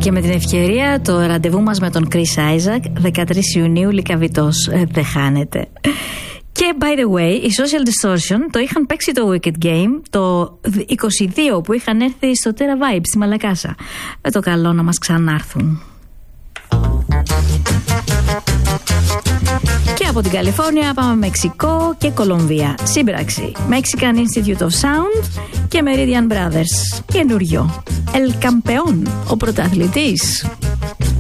Και με την ευκαιρία το ραντεβού μας με τον Chris Isaak 13 Ιουνίου Λυκαβητός. Δεν χάνεται. Και by the way, οι Social Distortion το είχαν παίξει το Wicked Game το 22 που είχαν έρθει στο Terra Vibe στη Μαλακάσα. Με το καλό να μας ξανάρθουν. Και από την Καλιφόρνια πάμε Μεξικό και Κολομβία. Σύμπραξη Mexican Institute of Sound και Meridian Brothers. Καινούριο El Campeón, ο πρωταθλητής.